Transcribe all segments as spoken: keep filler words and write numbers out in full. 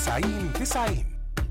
تسعين تسعين.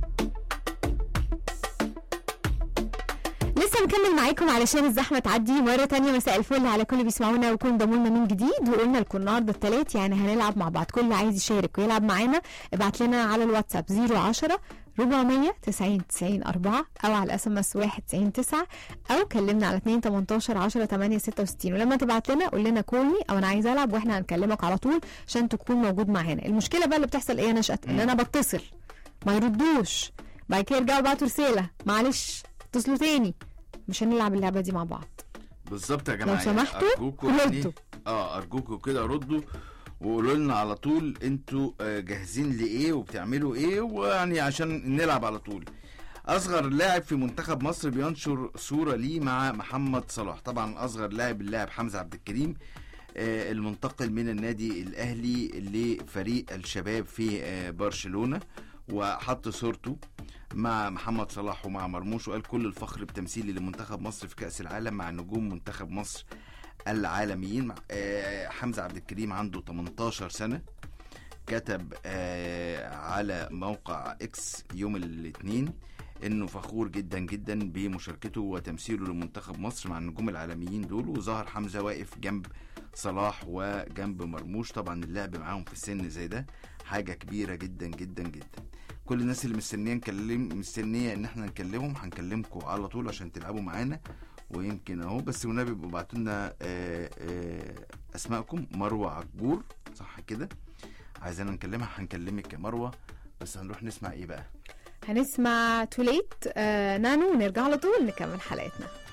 لسه مكمل معاكم علشان الزحمه تعدي مره تانية. مساء الفل على كل بيسمعونا وكل ضمولنا من جديد. وقلنا لكم النهارده الثلاث يعني هنلعب مع بعض. كل عايز يشارك ويلعب معانا ابعت لنا على الواتساب صفر عشرة أربعمية تسعين تسعين أربعة او على الاس ام اس واحد تسعين تسعة او كلمنا على اتنين تمنتاشر عشرة تمانية ستة وستين. ولما تبعت لنا قول لنا كولمي او انا عايز العب واحنا هنكلمك على طول عشان تكون موجود معانا. المشكله بقى اللي بتحصل ايه يا نشأت؟ ان انا بتصل ما يردوش، بعد كده يرجعوا يبعتوا رساله معلش اتصلوا تاني. مش هنلعب اللعبه دي مع بعض. بالظبط يا جماعه، لو سمحتوا ردوا. اه ارجوكوا كده ردوا وقولوا لنا على طول انتوا جاهزين لايه وبتعملوا ايه، ويعني عشان نلعب على طول. اصغر لاعب في منتخب مصر بينشر صوره ليه مع محمد صلاح. طبعا اصغر لاعب اللاعب حمزه عبد الكريم آه المنتقل من النادي الاهلي لفريق الشباب في آه برشلونه، وحط صورته مع محمد صلاح ومع مرموش وقال كل الفخر بتمثيلي لمنتخب مصر في كأس العالم مع نجوم منتخب مصر العالميين. آه حمزة عبد الكريم عنده تمنتاشر سنة. كتب آه على موقع اكس يوم الاثنين انه فخور جدا جدا بمشاركته وتمثيله لمنتخب مصر مع النجوم العالميين دول. وظهر حمزة واقف جنب صلاح وجنب مرموش. طبعا اللعب معاهم في السن زي ده حاجة كبيرة جدا جدا جدا. كل الناس اللي مستنيه نكلم مستنيه ان احنا نكلمهم هنكلمكم على طول عشان تلعبوا معانا. ويمكن اهو بس والنبي ابعتوا لنا اسماءكم. مروه عجور صح كده؟ عايزانا نكلمها هنكلمك يا مروه. بس هنروح نسمع ايه بقى؟ هنسمع توليت آه نانو ونرجع على طول نكمل حلقتنا.